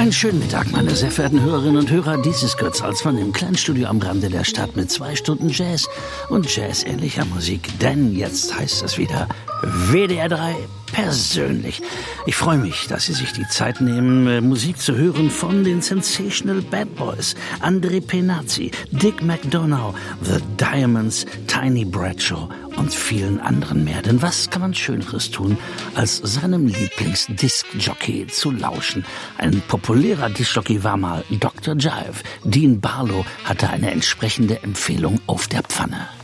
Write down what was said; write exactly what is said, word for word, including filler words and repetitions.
Einen schönen Mittag, meine sehr verehrten Hörerinnen und Hörer. Dies ist Götz Alsmann im kleinen Studio am Rande der Stadt mit zwei Stunden Jazz und Jazz-ähnlicher Musik. Denn jetzt heißt es wieder W D R drei persönlich. Ich freue mich, dass Sie sich die Zeit nehmen, Musik zu hören von den Sensational Bad Boys, André Penazzi, Dick McDonough, The Diamonds, Tiny Bradshaw und vielen anderen mehr. Denn was kann man Schöneres tun, als seinem Lieblings-Disc-Jockey zu lauschen? Ein populärer Disc-Jockey war mal Doktor Jive. Dean Barlow hatte eine entsprechende Empfehlung auf der Pfanne.